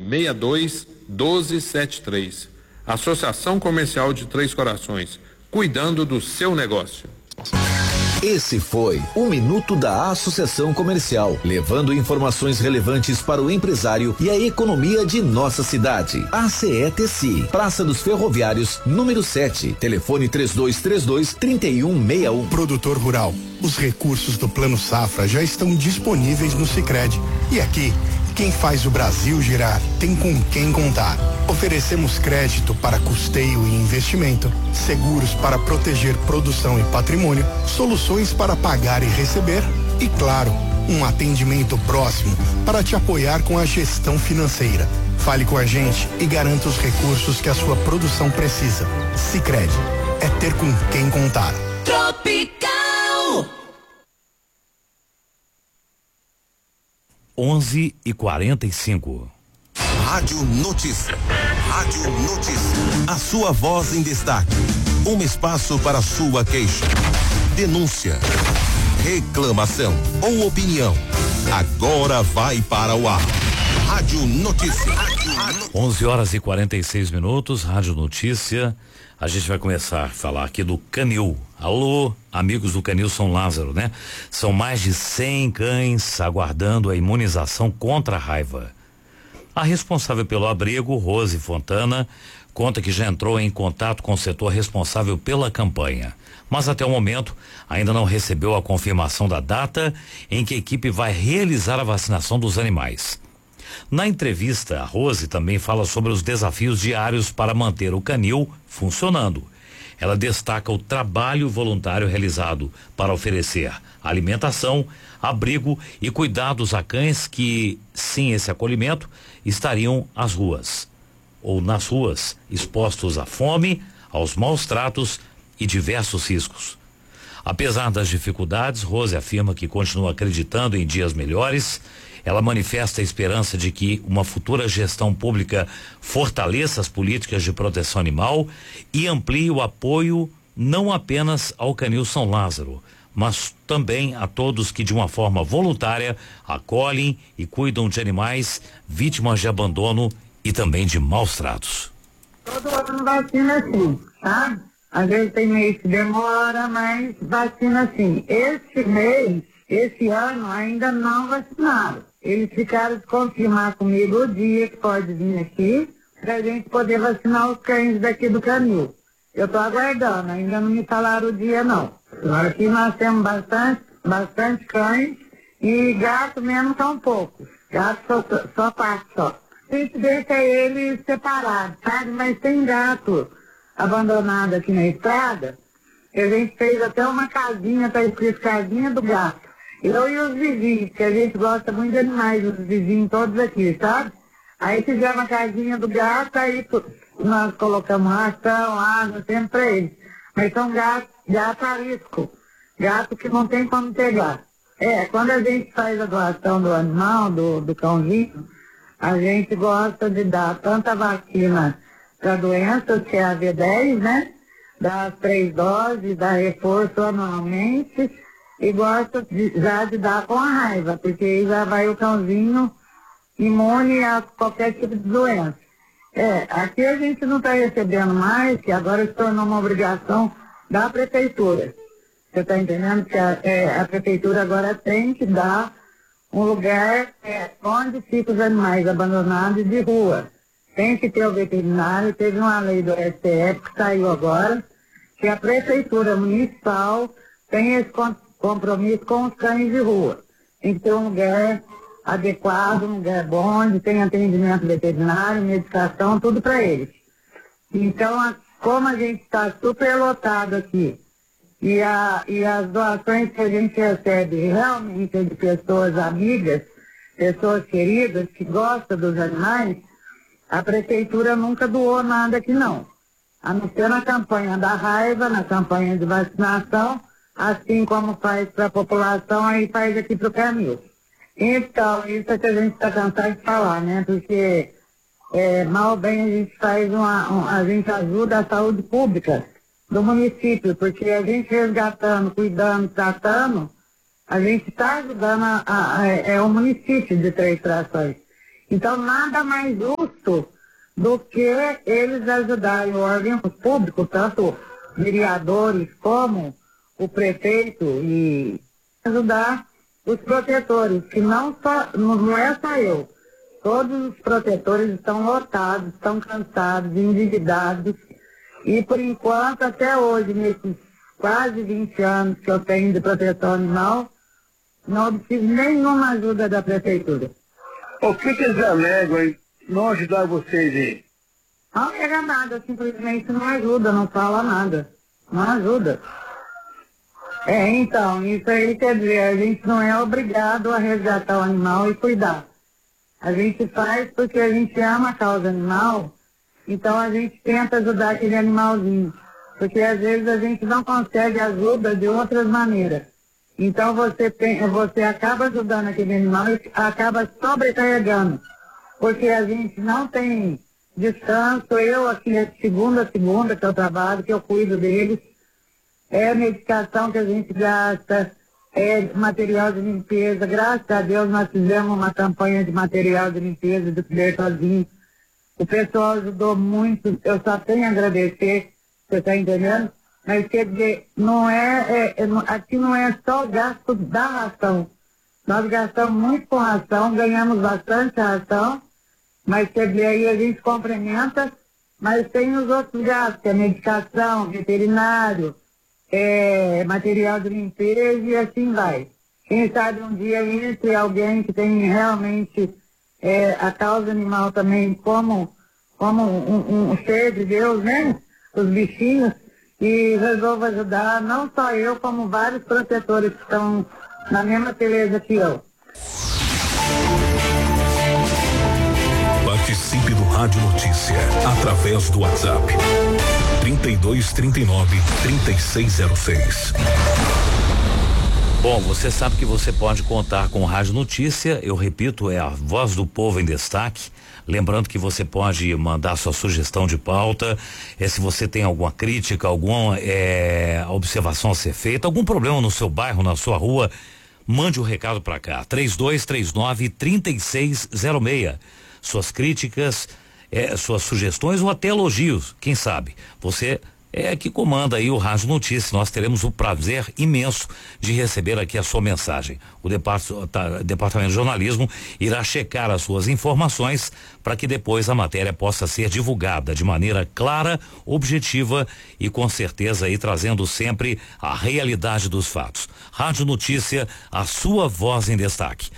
62 1273. Associação Comercial de Três Corações, cuidando do seu negócio. Esse foi o Minuto da Associação Comercial, levando informações relevantes para o empresário e a economia de nossa cidade. ACETC, Praça dos Ferroviários, número 7, telefone 3232-3161. Produtor rural, os recursos do Plano Safra já estão disponíveis no Sicredi. E aqui, quem faz o Brasil girar tem com quem contar. Oferecemos crédito para custeio e investimento, seguros para proteger produção e patrimônio, soluções para pagar e receber e, claro, um atendimento próximo para te apoiar com a gestão financeira. Fale com a gente e garanta os recursos que a sua produção precisa. Sicredi, é ter com quem contar. Tropical 11h45. Rádio Notícia. Rádio Notícia. A sua voz em destaque. Um espaço para sua queixa, denúncia, reclamação ou opinião. Agora vai para o ar. Rádio Notícia. 11h46, Rádio Notícia. A gente vai começar a falar aqui do Canil. Alô, amigos do Canil São Lázaro, né? São mais de 100 cães aguardando a imunização contra a raiva. A responsável pelo abrigo, Rose Fontana, conta que já entrou em contato com o setor responsável pela campanha, mas até o momento ainda não recebeu a confirmação da data em que a equipe vai realizar a vacinação dos animais. Na entrevista, a Rose também fala sobre os desafios diários para manter o canil funcionando. Ela destaca o trabalho voluntário realizado para oferecer alimentação, abrigo e cuidados a cães que, sem esse acolhimento, estariam às ruas, ou nas ruas, expostos à fome, aos maus tratos e diversos riscos. Apesar das dificuldades, Rose afirma que continua acreditando em dias melhores. Ela manifesta a esperança de que uma futura gestão pública fortaleça as políticas de proteção animal e amplie o apoio não apenas ao Canil São Lázaro, mas também a todos que de uma forma voluntária acolhem e cuidam de animais vítimas de abandono e também de maus tratos. Todo ano vacina sim, sabe? Às vezes tem mês que demora, mas vacina sim. Esse ano ainda não vacinaram. Eles ficaram de confirmar comigo o dia que pode vir aqui pra gente poder vacinar os cães daqui do Canil. Eu tô aguardando, ainda não me falaram o dia não. Aqui nós temos bastante cães e gato mesmo são poucos. Gato só parte só. A gente deixa eles separados, sabe? Mas tem gato abandonado aqui na estrada. A gente fez até uma casinha, tá escrito casinha do gato. Eu e os vizinhos, que a gente gosta muito de animais, os vizinhos todos aqui, sabe? Aí fizemos a casinha do gato, aí nós colocamos ração, água, sempre pra eles. Mas são gato arisco, gato que não tem como pegar. Quando a gente faz a doação do animal, do cãozinho, a gente gosta de dar tanta vacina para doenças, que é a V10, né? Dá as 3 doses, dá reforço anualmente. E gosta já de dar com a raiva, porque aí já vai o cãozinho imune a qualquer tipo de doença. Aqui a gente não está recebendo mais, que agora se tornou uma obrigação da prefeitura. Você está entendendo que a prefeitura agora tem que dar um lugar onde ficam os animais abandonados de rua. Tem que ter o veterinário, teve uma lei do STF que saiu agora, que a prefeitura municipal tem esse compromisso com os cães de rua. Tem que ter um lugar adequado, um lugar bom, onde tem atendimento veterinário, medicação, tudo para eles. Então, como a gente está super lotado aqui, e as doações que a gente recebe realmente é de pessoas amigas, pessoas queridas, que gostam dos animais, a prefeitura nunca doou nada aqui não. A não ser na campanha da raiva, na campanha de vacinação, assim como faz para a população, aí faz aqui para o Canil. Então, isso é que a gente está cansado de falar, né? Porque mal ou bem a gente faz a gente ajuda a saúde pública do município, porque a gente resgatando, cuidando, tratando, a gente está ajudando o município de Três Corações. Então, nada mais justo do que eles ajudarem os órgãos públicos, tanto vereadores como o prefeito, e ajudar os protetores, que não é só eu. Todos os protetores estão lotados, estão cansados, endividados, e por enquanto, até hoje, nesses quase 20 anos que eu tenho de proteção animal, não obtive nenhuma ajuda da prefeitura. O que eles alegam em não ajudar vocês aí? Não pega nada, simplesmente não ajuda, não fala nada. Não ajuda. Então, isso aí quer dizer, a gente não é obrigado a resgatar o animal e cuidar. A gente faz porque a gente ama a causa animal, então a gente tenta ajudar aquele animalzinho. Porque às vezes a gente não consegue ajuda de outras maneiras. Então você acaba ajudando aquele animal e acaba sobrecarregando. Porque a gente não tem descanso. Eu aqui é segunda a segunda que eu trabalho, que eu cuido deles. É medicação que a gente gasta, é material de limpeza. Graças a Deus nós fizemos uma campanha de material de limpeza do Bertozinho. O pessoal ajudou muito, eu só tenho a agradecer, você está entendendo? Mas quer dizer, aqui não é só o gasto da ração. Nós gastamos muito com ração, ganhamos bastante ração, mas quer dizer, aí a gente complementa, mas tem os outros gastos, que é medicação, veterinário, material de limpeza e assim vai. Quem sabe um dia entre alguém que tem realmente a causa animal também como um ser de Deus, né? Os bichinhos, e resolva ajudar, não só eu, como vários protetores que estão na mesma beleza que eu. Participe do Rádio Notícia através do WhatsApp 3239-3606. Bom, você sabe que você pode contar com o Rádio Notícia, eu repito, é a voz do povo em destaque. Lembrando que você pode mandar sua sugestão de pauta, se você tem alguma crítica, alguma observação a ser feita, algum problema no seu bairro, na sua rua, mande um recado para cá, 3239-3606. Suas críticas, suas sugestões ou até elogios, quem sabe, você que comanda aí o Rádio Notícias. Nós teremos o prazer imenso de receber aqui a sua mensagem. O Departamento de Jornalismo irá checar as suas informações para que depois a matéria possa ser divulgada de maneira clara, objetiva e com certeza aí trazendo sempre a realidade dos fatos. Rádio Notícia, a sua voz em destaque.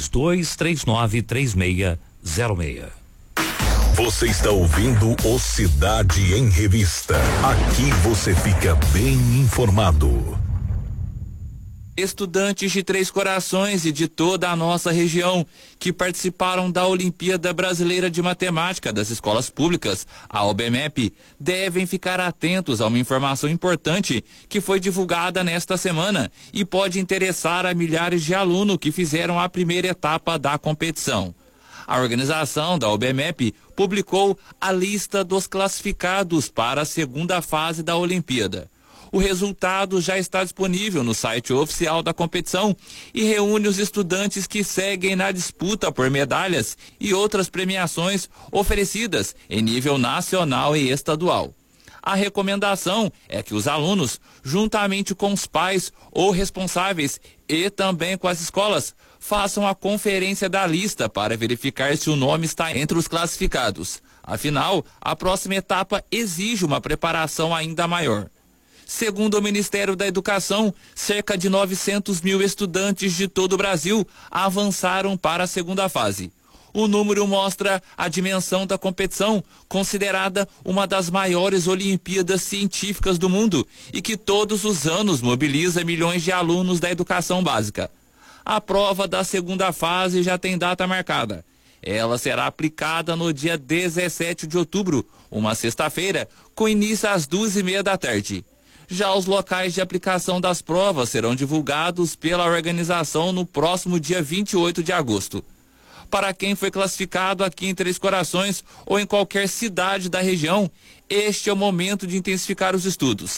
3239-3606. Você está ouvindo o Cidade em Revista. Aqui você fica bem informado. Estudantes de Três Corações e de toda a nossa região que participaram da Olimpíada Brasileira de Matemática das Escolas Públicas, a OBMEP, devem ficar atentos a uma informação importante que foi divulgada nesta semana e pode interessar a milhares de alunos que fizeram a primeira etapa da competição. A organização da OBMEP publicou a lista dos classificados para a segunda fase da Olimpíada. O resultado já está disponível no site oficial da competição e reúne os estudantes que seguem na disputa por medalhas e outras premiações oferecidas em nível nacional e estadual. A recomendação é que os alunos, juntamente com os pais ou responsáveis e também com as escolas, façam a conferência da lista para verificar se o nome está entre os classificados. Afinal, a próxima etapa exige uma preparação ainda maior. Segundo o Ministério da Educação, cerca de 900 mil estudantes de todo o Brasil avançaram para a segunda fase. O número mostra a dimensão da competição, considerada uma das maiores Olimpíadas científicas do mundo e que todos os anos mobiliza milhões de alunos da educação básica. A prova da segunda fase já tem data marcada. Ela será aplicada no dia 17 de outubro, uma sexta-feira, com início às 2:30 da tarde. Já os locais de aplicação das provas serão divulgados pela organização no próximo dia 28 de agosto. Para quem foi classificado aqui em Três Corações ou em qualquer cidade da região, este é o momento de intensificar os estudos.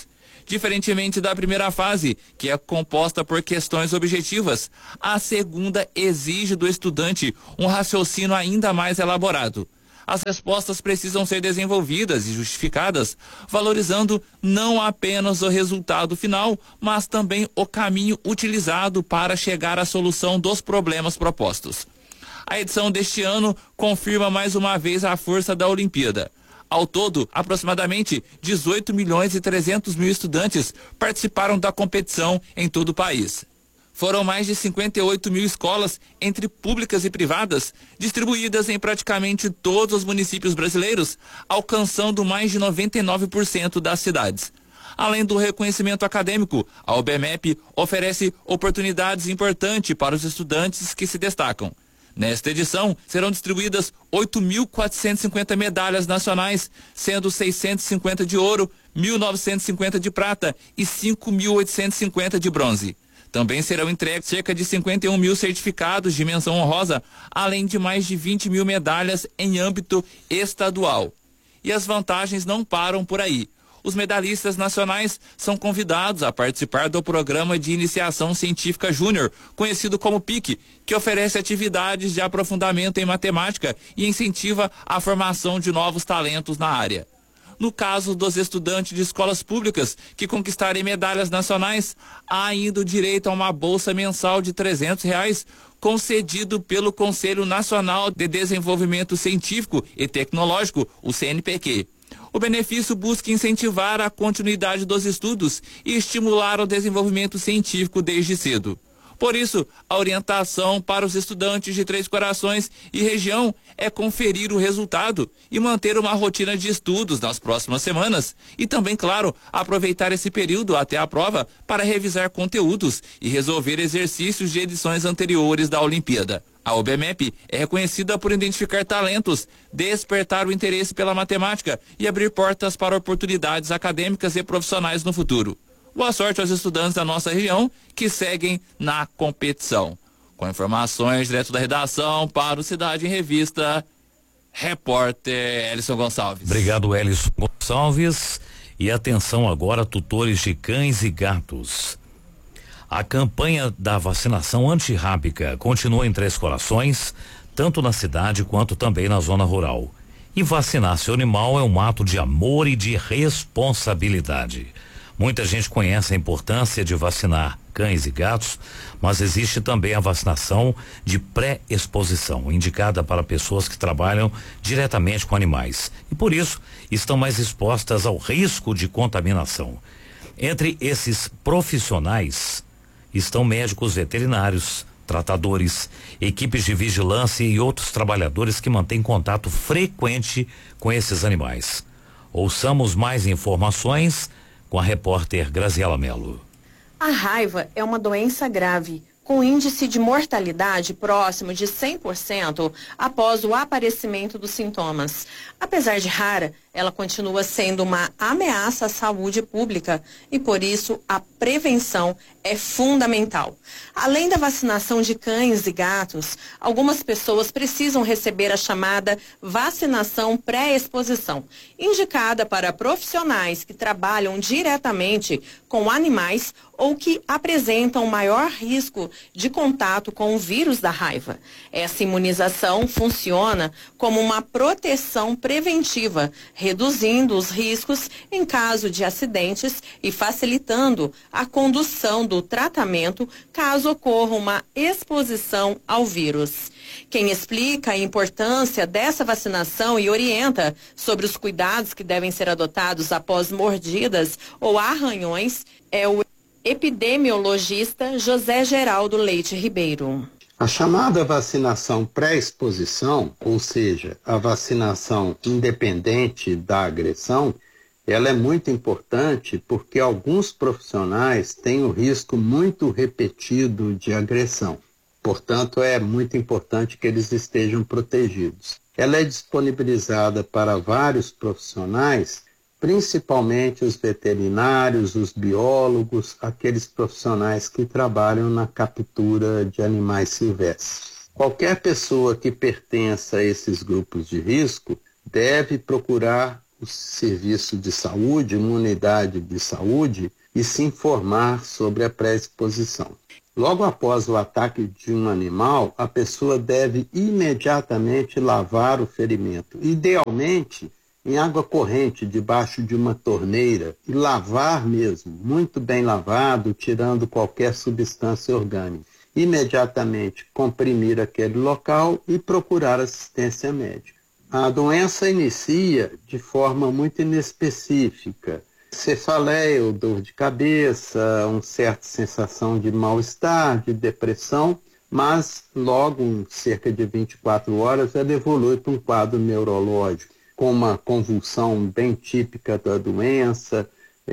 Diferentemente da primeira fase, que é composta por questões objetivas, a segunda exige do estudante um raciocínio ainda mais elaborado. As respostas precisam ser desenvolvidas e justificadas, valorizando não apenas o resultado final, mas também o caminho utilizado para chegar à solução dos problemas propostos. A edição deste ano confirma mais uma vez a força da Olimpíada. Ao todo, aproximadamente 18.300.000 estudantes participaram da competição em todo o país. Foram mais de 58.000 escolas, entre públicas e privadas, distribuídas em praticamente todos os municípios brasileiros, alcançando mais de 99% das cidades. Além do reconhecimento acadêmico, a OBMEP oferece oportunidades importantes para os estudantes que se destacam. Nesta edição, serão distribuídas 8.450 medalhas nacionais, sendo 650 de ouro, 1.950 de prata e 5.850 de bronze. Também serão entregues cerca de 51.000 certificados de menção honrosa, além de mais de 20.000 medalhas em âmbito estadual. E as vantagens não param por aí. Os medalhistas nacionais são convidados a participar do Programa de Iniciação Científica Júnior, conhecido como PIC, que oferece atividades de aprofundamento em matemática e incentiva a formação de novos talentos na área. No caso dos estudantes de escolas públicas que conquistarem medalhas nacionais, há ainda o direito a uma bolsa mensal de R$300, concedido pelo Conselho Nacional de Desenvolvimento Científico e Tecnológico, o CNPq. O benefício busca incentivar a continuidade dos estudos e estimular o desenvolvimento científico desde cedo. Por isso, a orientação para os estudantes de Três Corações e região é conferir o resultado e manter uma rotina de estudos nas próximas semanas e também, claro, aproveitar esse período até a prova para revisar conteúdos e resolver exercícios de edições anteriores da Olimpíada. A OBMEP é reconhecida por identificar talentos, despertar o interesse pela matemática e abrir portas para oportunidades acadêmicas e profissionais no futuro. Boa sorte aos estudantes da nossa região que seguem na competição. Com informações direto da redação para o Cidade em Revista, repórter Elison Gonçalves. Obrigado, Elison Gonçalves. E atenção agora, tutores de cães e gatos. A campanha da vacinação antirrábica continua em Três Corações, tanto na cidade quanto também na zona rural. E vacinar seu animal é um ato de amor e de responsabilidade. Muita gente conhece a importância de vacinar cães e gatos, mas existe também a vacinação de pré-exposição, indicada para pessoas que trabalham diretamente com animais e por isso estão mais expostas ao risco de contaminação. Entre esses profissionais estão médicos veterinários, tratadores, equipes de vigilância e outros trabalhadores que mantêm contato frequente com esses animais. Ouçamos mais informações com a repórter Graziela Mello. A raiva é uma doença grave, com índice de mortalidade próximo de 100% após o aparecimento dos sintomas. Apesar de rara, ela continua sendo uma ameaça à saúde pública e, por isso, a prevenção é fundamental. Além da vacinação de cães e gatos, algumas pessoas precisam receber a chamada vacinação pré-exposição, indicada para profissionais que trabalham diretamente com animais ou que apresentam maior risco de contato com o vírus da raiva. Essa imunização funciona como uma proteção preventiva, reduzindo os riscos em caso de acidentes e facilitando a condução do tratamento caso ocorra uma exposição ao vírus. Quem explica a importância dessa vacinação e orienta sobre os cuidados que devem ser adotados após mordidas ou arranhões é o epidemiologista José Geraldo Leite Ribeiro. A chamada vacinação pré-exposição, ou seja, a vacinação independente da agressão, ela é muito importante porque alguns profissionais têm o risco muito repetido de agressão. Portanto, é muito importante que eles estejam protegidos. Ela é disponibilizada para vários profissionais, principalmente os veterinários, os biólogos, aqueles profissionais que trabalham na captura de animais silvestres. Qualquer pessoa que pertença a esses grupos de risco deve procurar o serviço de saúde, uma unidade de saúde, e se informar sobre a pré-exposição. Logo após o ataque de um animal, a pessoa deve imediatamente lavar o ferimento, idealmente em água corrente, debaixo de uma torneira, e lavar mesmo, muito bem lavado, tirando qualquer substância orgânica. Imediatamente comprimir aquele local e procurar assistência médica. A doença inicia de forma muito inespecífica. Cefaleia ou dor de cabeça, uma certa sensação de mal-estar, de depressão, mas logo, em cerca de 24 horas, ela evolui para um quadro neurológico, com uma convulsão bem típica da doença,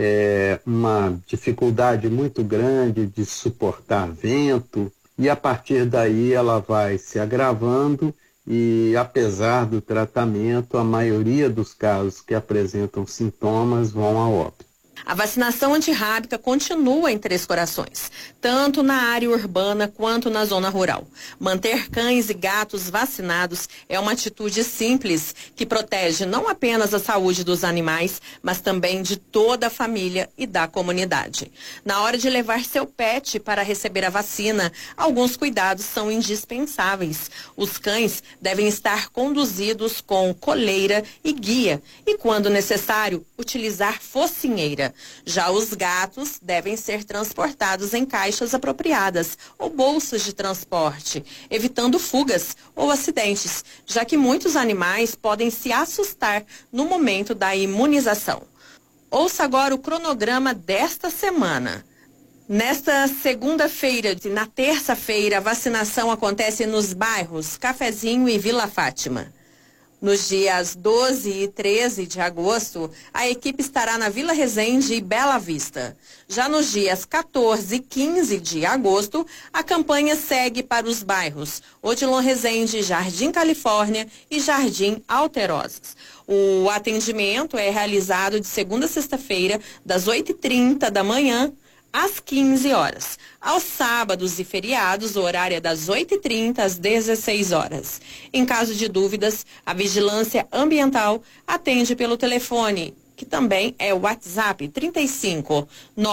uma dificuldade muito grande de suportar vento, e a partir daí ela vai se agravando e, apesar do tratamento, a maioria dos casos que apresentam sintomas vão a óbito. A vacinação antirrábica continua em Três Corações, tanto na área urbana quanto na zona rural. Manter cães e gatos vacinados é uma atitude simples que protege não apenas a saúde dos animais, mas também de toda a família e da comunidade. Na hora de levar seu pet para receber a vacina, alguns cuidados são indispensáveis. Os cães devem estar conduzidos com coleira e guia e, quando necessário, utilizar focinheira. Já os gatos devem ser transportados em caixas apropriadas ou bolsas de transporte, evitando fugas ou acidentes, já que muitos animais podem se assustar no momento da imunização. Ouça agora o cronograma desta semana. Nesta segunda-feira e na terça-feira, a vacinação acontece nos bairros Cafezinho e Vila Fátima. Nos dias 12 e 13 de agosto, a equipe estará na Vila Resende e Bela Vista. Já nos dias 14 e 15 de agosto, a campanha segue para os bairros Odilon Resende, Jardim Califórnia e Jardim Alterosas. O atendimento é realizado de segunda a sexta-feira, das 8h30 da manhã às 15 horas. Aos sábados e feriados, o horário é das 8h30 às 16 horas. Em caso de dúvidas, a Vigilância Ambiental atende pelo telefone, que também é o WhatsApp 35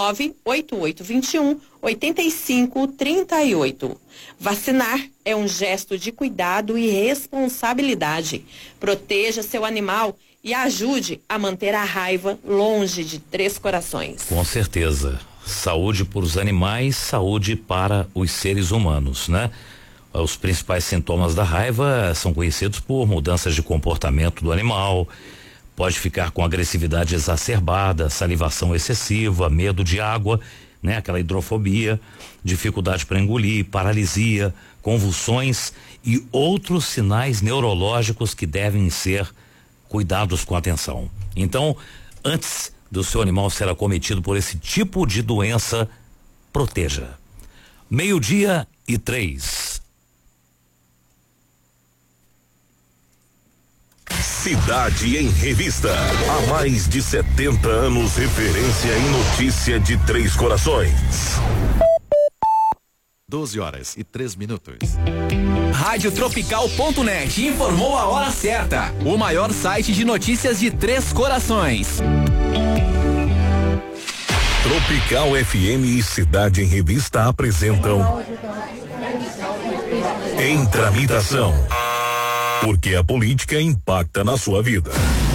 98821 8538. Vacinar é um gesto de cuidado e responsabilidade. Proteja seu animal e ajude a manter a raiva longe de Três Corações. Com certeza. Saúde para os animais, saúde para os seres humanos, né? Os principais sintomas da raiva são conhecidos por mudanças de comportamento do animal, pode ficar com agressividade exacerbada, salivação excessiva, medo de água, né? Aquela hidrofobia, dificuldade para engolir, paralisia, convulsões e outros sinais neurológicos que devem ser cuidados com atenção. Então, antes do seu animal ser acometido por esse tipo de doença, proteja. 12:03. Cidade em Revista. Há mais de 70 anos, referência em notícia de Três Corações. 12h03. Radiotropical.net informou a hora certa. O maior site de notícias de Três Corações. Tropical FM e Cidade em Revista apresentam Em Tramitação. Porque a política impacta na sua vida.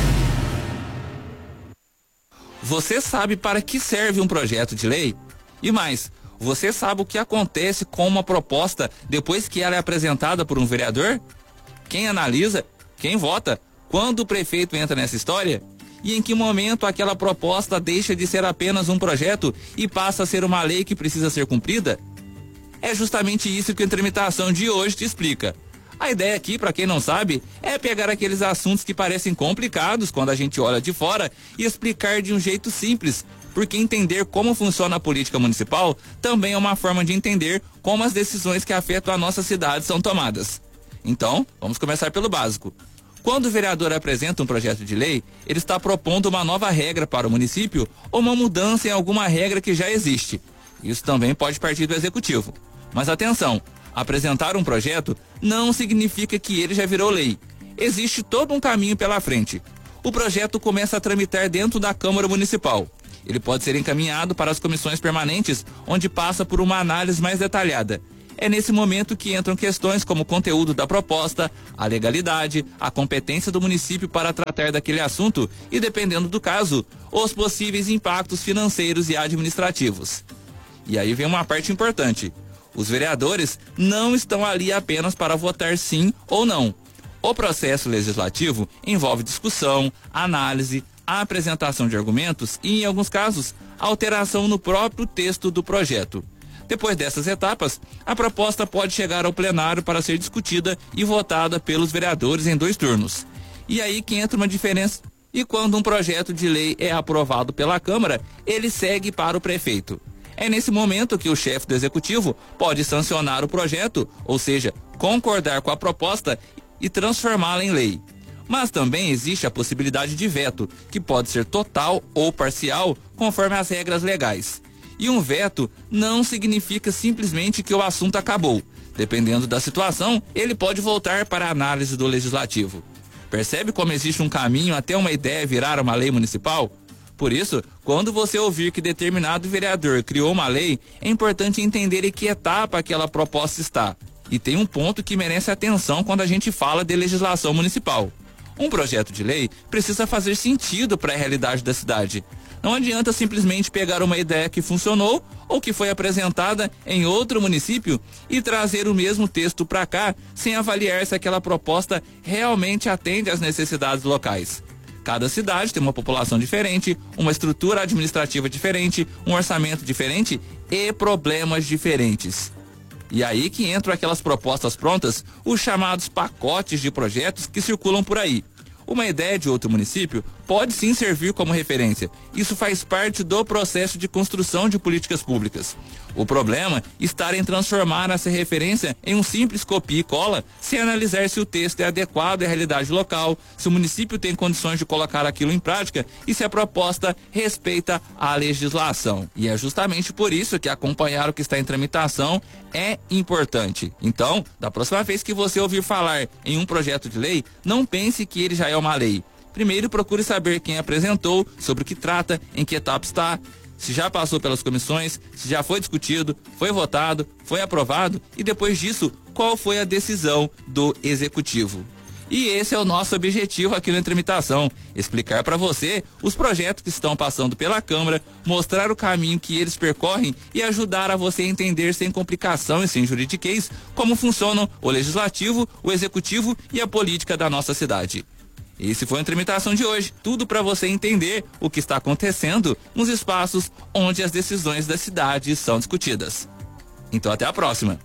Você sabe para que serve um projeto de lei? E mais, você sabe o que acontece com uma proposta depois que ela é apresentada por um vereador? Quem analisa? Quem vota? Quando o prefeito entra nessa história? E em que momento aquela proposta deixa de ser apenas um projeto e passa a ser uma lei que precisa ser cumprida? É justamente isso que a tramitação de hoje te explica. A ideia aqui, para quem não sabe, é pegar aqueles assuntos que parecem complicados quando a gente olha de fora e explicar de um jeito simples, porque entender como funciona a política municipal também é uma forma de entender como as decisões que afetam a nossa cidade são tomadas. Então, vamos começar pelo básico. Quando o vereador apresenta um projeto de lei, ele está propondo uma nova regra para o município ou uma mudança em alguma regra que já existe. Isso também pode partir do executivo. Mas atenção, apresentar um projeto não significa que ele já virou lei. Existe todo um caminho pela frente. o projeto começa a tramitar dentro da Câmara Municipal. Ele pode ser encaminhado para as comissões permanentes, onde passa por uma análise mais detalhada. É nesse momento que entram questões como o conteúdo da proposta, a legalidade, a competência do município para tratar daquele assunto e, dependendo do caso, os possíveis impactos financeiros e administrativos. E aí vem uma parte importante. Os vereadores não estão ali apenas para votar sim ou não. O processo legislativo envolve discussão, análise, a apresentação de argumentos e, em alguns casos, alteração no próprio texto do projeto. Depois dessas etapas, a proposta pode chegar ao plenário para ser discutida e votada pelos vereadores em 2 turnos. E aí que entra uma diferença. E quando um projeto de lei é aprovado pela Câmara, ele segue para o prefeito. É nesse momento que o chefe do executivo pode sancionar o projeto, ou seja, concordar com a proposta e transformá-la em lei. Mas também existe a possibilidade de veto, que pode ser total ou parcial, conforme as regras legais. E um veto não significa simplesmente que o assunto acabou. Dependendo da situação, ele pode voltar para a análise do legislativo. Percebe como existe um caminho até uma ideia virar uma lei municipal? Por isso, quando você ouvir que determinado vereador criou uma lei, é importante entender em que etapa aquela proposta está. E tem um ponto que merece atenção quando a gente fala de legislação municipal. Um projeto de lei precisa fazer sentido para a realidade da cidade. Não adianta simplesmente pegar uma ideia que funcionou ou que foi apresentada em outro município e trazer o mesmo texto para cá sem avaliar se aquela proposta realmente atende às necessidades locais. Cada cidade tem uma população diferente, uma estrutura administrativa diferente, um orçamento diferente e problemas diferentes. E aí que entram aquelas propostas prontas, os chamados pacotes de projetos que circulam por aí. Uma ideia de outro município pode sim servir como referência. Isso faz parte do processo de construção de políticas públicas. O problema está em transformar essa referência em um simples copia e cola, sem analisar se o texto é adequado à realidade local, se o município tem condições de colocar aquilo em prática e se a proposta respeita a legislação. E é justamente por isso que acompanhar o que está em tramitação é importante. Então, da próxima vez que você ouvir falar em um projeto de lei, não pense que ele já é uma lei. Primeiro, procure saber quem apresentou, sobre o que trata, em que etapa está, se já passou pelas comissões, se já foi discutido, foi votado, foi aprovado e depois disso, qual foi a decisão do executivo. E esse é o nosso objetivo aqui na tramitação, explicar para você os projetos que estão passando pela Câmara, mostrar o caminho que eles percorrem e ajudar a você a entender sem complicação e sem juridiquês como funcionam o legislativo, o executivo e a política da nossa cidade. Esse foi a tramitação de hoje, tudo para você entender o que está acontecendo nos espaços onde as decisões da cidade são discutidas. Então até a próxima.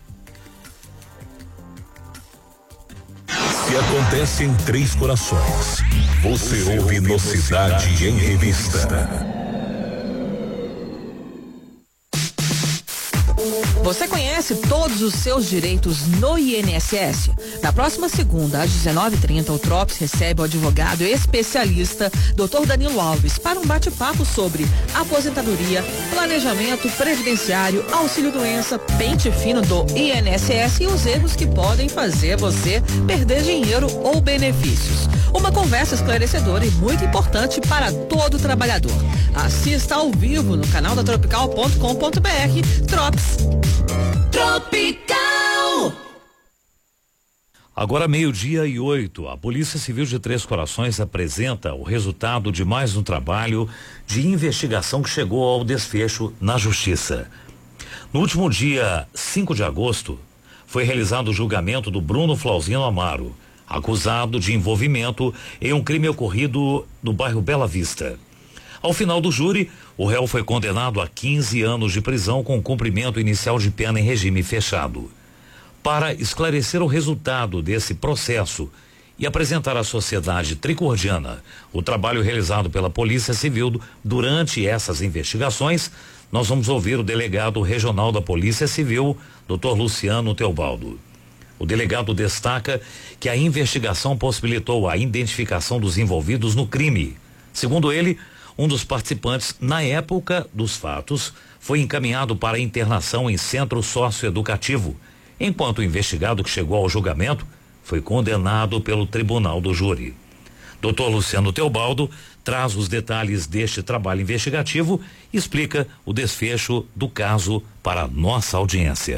Se acontece em Três Corações, você ouve no Cidade em Revista. Você conhece todos os seus direitos no INSS? Na próxima segunda, às 19h30, o Trops recebe o advogado especialista Dr. Danilo Alves para um bate-papo sobre aposentadoria, planejamento previdenciário, auxílio-doença, pente fino do INSS e os erros que podem fazer você perder dinheiro ou benefícios. Uma conversa esclarecedora e muito importante para todo trabalhador. Assista ao vivo no canal da tropical.com.br. Trops. Tropical. Agora 12:08, a Polícia Civil de Três Corações apresenta o resultado de mais um trabalho de investigação que chegou ao desfecho na Justiça. No último dia 5 de agosto, foi realizado o julgamento do Bruno Flauzino Amaro, acusado de envolvimento em um crime ocorrido no bairro Bela Vista. Ao final do júri, o réu foi condenado a 15 anos de prisão com cumprimento inicial de pena em regime fechado. Para esclarecer o resultado desse processo e apresentar à sociedade tricordiana o trabalho realizado pela Polícia Civil durante essas investigações, nós vamos ouvir o delegado regional da Polícia Civil, Dr. Luciano Teobaldo. O delegado destaca que a investigação possibilitou a identificação dos envolvidos no crime. Segundo ele, um dos participantes, na época dos fatos, foi encaminhado para internação em centro socioeducativo, enquanto o investigado que chegou ao julgamento foi condenado pelo tribunal do júri. Dr. Luciano Teobaldo traz os detalhes deste trabalho investigativo e explica o desfecho do caso para a nossa audiência.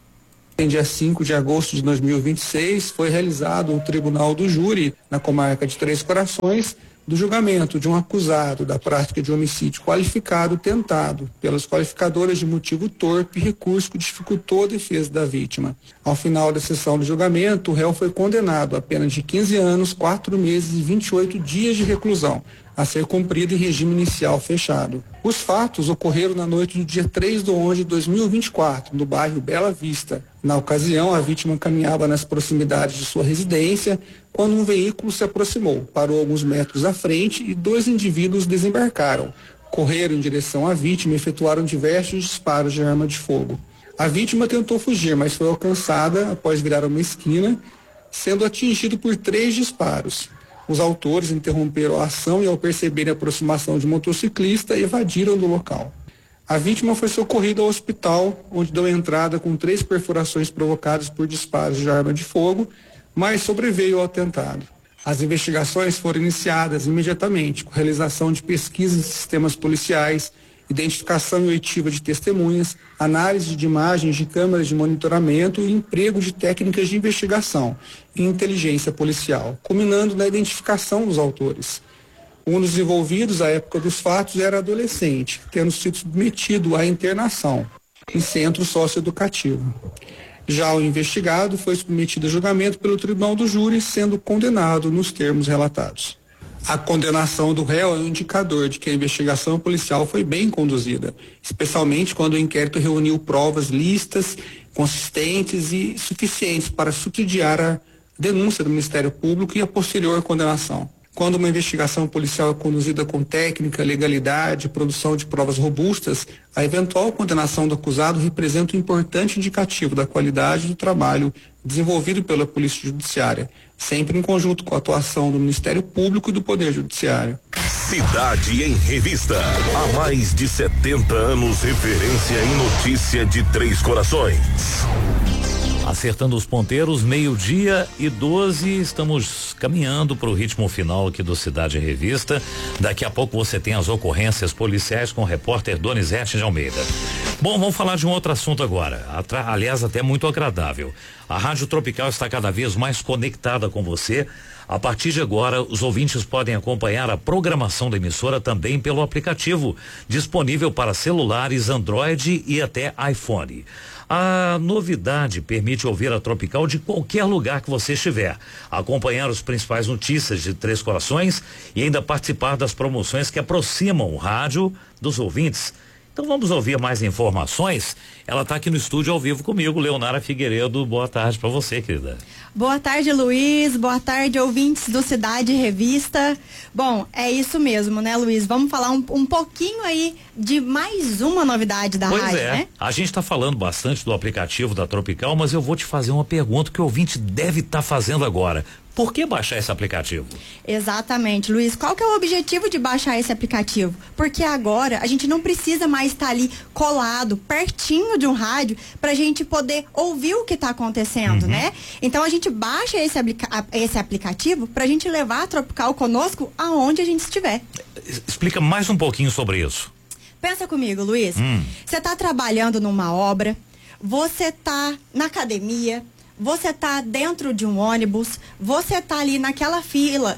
Em dia 5 de agosto de 2026, foi realizado o Tribunal do Júri, na comarca de Três Corações, do julgamento de um acusado da prática de homicídio qualificado tentado pelas qualificadoras de motivo torpe e recurso que dificultou a defesa da vítima. Ao final da sessão do julgamento, o réu foi condenado a pena de 15 anos, 4 meses e 28 dias de reclusão, a ser cumprido em regime inicial fechado. Os fatos ocorreram na noite do dia 3/11 de 2024, no bairro Bela Vista. Na ocasião, a vítima caminhava nas proximidades de sua residência quando um veículo se aproximou, parou alguns metros à frente e 2 indivíduos desembarcaram, correram em direção à vítima e efetuaram diversos disparos de arma de fogo. A vítima tentou fugir, mas foi alcançada após virar uma esquina, sendo atingido por 3 disparos. Os autores interromperam a ação e, ao perceberem a aproximação de um motociclista, evadiram do local. A vítima foi socorrida ao hospital, onde deu entrada com 3 perfurações provocadas por disparos de arma de fogo, mas sobreveio ao atentado. As investigações foram iniciadas imediatamente, com realização de pesquisas em sistemas policiais, identificação e oitiva de testemunhas, análise de imagens de câmeras de monitoramento e emprego de técnicas de investigação e inteligência policial, culminando na identificação dos autores. Um dos envolvidos, à época dos fatos, era adolescente, tendo sido submetido à internação em centro socioeducativo. Já o investigado foi submetido a julgamento pelo Tribunal do Júri, sendo condenado nos termos relatados. A condenação do réu é um indicador de que a investigação policial foi bem conduzida, especialmente quando o inquérito reuniu provas listas, consistentes e suficientes para subsidiar a denúncia do Ministério Público e a posterior condenação. Quando uma investigação policial é conduzida com técnica, legalidade e produção de provas robustas, a eventual condenação do acusado representa um importante indicativo da qualidade do trabalho desenvolvido pela Polícia Judiciária, sempre em conjunto com a atuação do Ministério Público e do Poder Judiciário. Cidade em Revista. Há mais de 70 anos, referência em notícia de Três Corações. Acertando os ponteiros, 12:12, estamos caminhando para o ritmo final aqui do Cidade em Revista. Daqui a pouco você tem as ocorrências policiais com o repórter Donizete de Almeida. Bom, vamos falar de um outro assunto agora, aliás, até muito agradável. A Rádio Tropical está cada vez mais conectada com você. A partir de agora, os ouvintes podem acompanhar a programação da emissora também pelo aplicativo, disponível para celulares Android e até iPhone. A novidade permite ouvir a Tropical de qualquer lugar que você estiver, acompanhar as principais notícias de Três Corações e ainda participar das promoções que aproximam o rádio dos ouvintes. Então vamos ouvir mais informações. Ela está aqui no estúdio ao vivo comigo, Leonara Figueiredo. Boa tarde para você, querida. Boa tarde, Luiz. Boa tarde, ouvintes do Cidade Revista. Bom, é isso mesmo, né, Luiz? Vamos falar um pouquinho aí de mais uma novidade da rádio, né? A gente está falando bastante do aplicativo da Tropical, mas eu vou te fazer uma pergunta que o ouvinte deve estar fazendo agora. Por que baixar esse aplicativo? Exatamente, Luiz. Qual que é o objetivo de baixar esse aplicativo? Porque agora a gente não precisa mais estar ali colado, pertinho de um rádio, pra gente poder ouvir o que está acontecendo, né? Então a gente baixa esse aplicativo pra gente levar a Tropical conosco aonde a gente estiver. Explica mais um pouquinho sobre isso. Pensa comigo, Luiz. Você tá trabalhando numa obra, você tá na academia, você tá dentro de um ônibus, você tá ali naquela fila,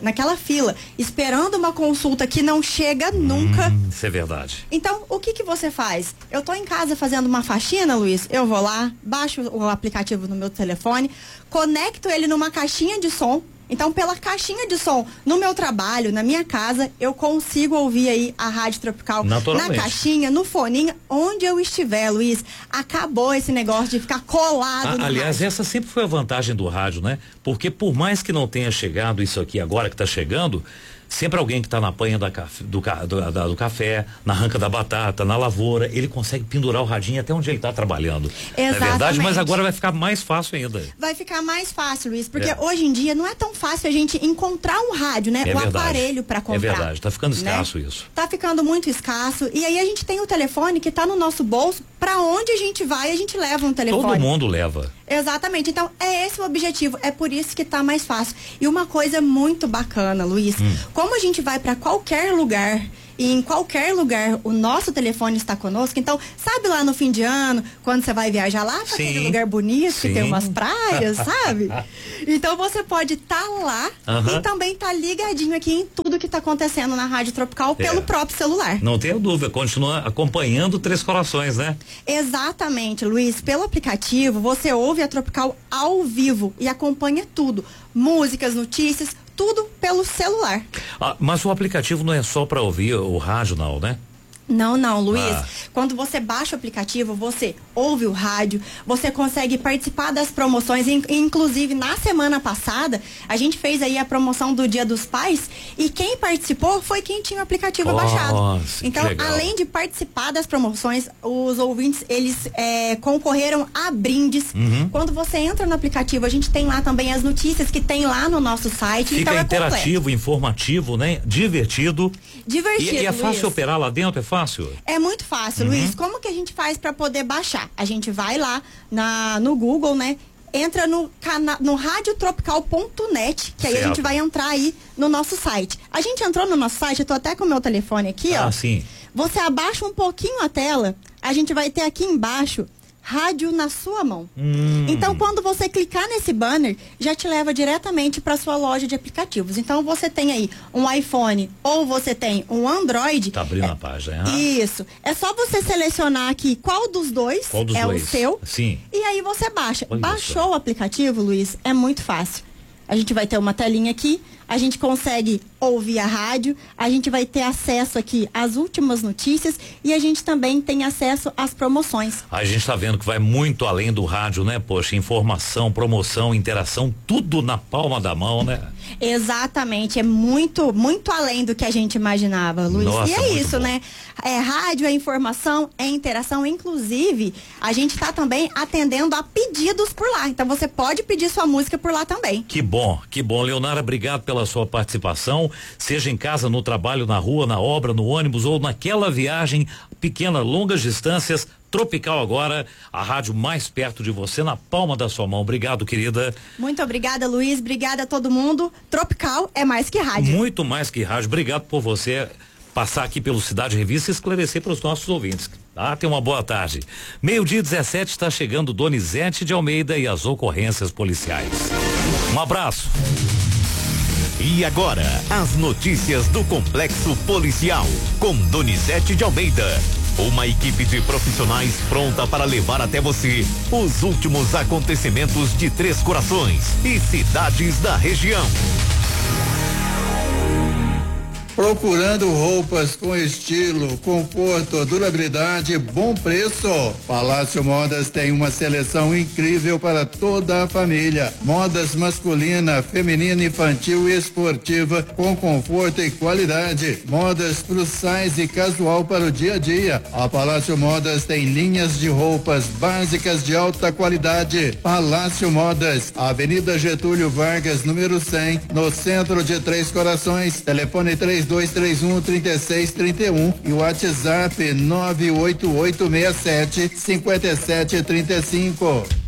esperando uma consulta que não chega nunca. Isso é verdade. Então, o que você faz? Eu tô em casa fazendo uma faxina, Luiz, eu vou lá, baixo o aplicativo no meu telefone, conecto ele numa caixinha de som. Então, pela caixinha de som, no meu trabalho, na minha casa, eu consigo ouvir aí a Rádio Tropical na caixinha, no foninho, onde eu estiver, Luiz. Acabou esse negócio de ficar colado no aliás, rádio. essa sempre foi a vantagem do rádio, né? Porque por mais que não tenha chegado isso aqui agora que está chegando, sempre alguém que está na panha do café, na ranca da batata, na lavoura, ele consegue pendurar o radinho até onde ele está trabalhando. Exatamente. Não é verdade? Mas agora vai ficar mais fácil ainda. Vai ficar mais fácil, Luiz, porque hoje em dia não é tão fácil a gente encontrar um rádio, né? É o verdade. Aparelho para comprar. É verdade, tá ficando escasso, né? Isso. Tá ficando muito escasso, e aí a gente tem o telefone que tá no nosso bolso, para onde a gente vai, a gente leva um telefone. Todo mundo leva. Exatamente, então é esse o objetivo, é por por isso que tá mais fácil. E uma coisa muito bacana, Luiz, como a gente vai para qualquer lugar, e em qualquer lugar o nosso telefone está conosco, então, sabe lá no fim de ano, quando você vai viajar lá para aquele lugar bonito, que tem umas praias, sabe? Então você pode estar lá e também estar ligadinho aqui em tudo que está acontecendo na Rádio Tropical pelo próprio celular. Não tenho dúvida, continua acompanhando Três Corações, né? Exatamente, Luiz, pelo aplicativo você ouve a Tropical ao vivo e acompanha tudo, músicas, notícias, tudo pelo celular. Mas o aplicativo não é só para ouvir o rádio, não, né? Não, Luiz. Quando você baixa o aplicativo, você ouve o rádio, você consegue participar das promoções. Inclusive, na semana passada, a gente fez aí a promoção do Dia dos Pais e quem participou foi quem tinha o aplicativo baixado. Então, além de participar das promoções, os ouvintes, eles concorreram a brindes. Quando você entra no aplicativo, a gente tem lá também as notícias que tem lá no nosso site. Fica então interativo, informativo, né? Divertido. Divertido, E é fácil Luiz. operar lá dentro? É fácil? É muito fácil, Luiz. Como que a gente faz para poder baixar? A gente vai lá no Google, né? Entra no radiotropical.net, que aí a gente vai entrar aí no nosso site. A gente entrou no nosso site, eu tô até com o meu telefone aqui, ó. Sim. Você abaixa um pouquinho a tela, a gente vai ter aqui embaixo rádio na sua mão. Então, quando você clicar nesse banner, já te leva diretamente para sua loja de aplicativos. Então, você tem aí um iPhone ou você tem um Android. Tá abrindo a página. Isso. É só você selecionar aqui qual dos dois o seu. Sim. E aí você baixa. Olha Baixou o aplicativo, Luiz, é muito fácil. A gente vai ter uma telinha aqui, a gente consegue ouvir a rádio, a gente vai ter acesso aqui às últimas notícias e a gente também tem acesso às promoções. A gente tá vendo que vai muito além do rádio, né? Poxa, informação, promoção, interação, tudo na palma da mão, né? Exatamente, é muito, muito além do que a gente imaginava, Luiz. Nossa, e é isso, bom. né? É rádio, é informação, é interação. Inclusive, a gente tá também atendendo a pedidos por lá. Então você pode pedir sua música por lá também. Que bom, Leonara, obrigado pela sua participação, seja em casa, no trabalho, na rua, na obra, no ônibus ou naquela viagem pequena, longas distâncias. Tropical agora, a rádio mais perto de você, na palma da sua mão. Obrigado, querida. Muito obrigada, Luiz. Obrigada a todo mundo. Tropical é mais que rádio. Muito mais que rádio. Obrigado por você passar aqui pelo Cidade Revista e esclarecer para os nossos ouvintes. Tenha uma boa tarde. 12:17 está chegando Donizete de Almeida e as ocorrências policiais. Um abraço. E agora, as notícias do Complexo Policial, com Donizete de Almeida. Uma equipe de profissionais pronta para levar até você os últimos acontecimentos de Três Corações e cidades da região. Procurando roupas com estilo, conforto, durabilidade e bom preço? Palácio Modas tem uma seleção incrível para toda a família. Modas masculina, feminina, infantil e esportiva com conforto e qualidade. Modas plus size e casual para o dia a dia. A Palácio Modas tem linhas de roupas básicas de alta qualidade. Palácio Modas, Avenida Getúlio Vargas, número 100, no centro de Três Corações. Telefone 3231-3631 e o WhatsApp 98867-5735.